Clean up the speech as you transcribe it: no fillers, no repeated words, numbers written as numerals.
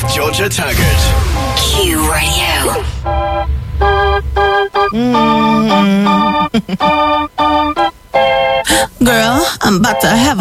Georgia Taggart. Q Radio. Girl, I'm about to have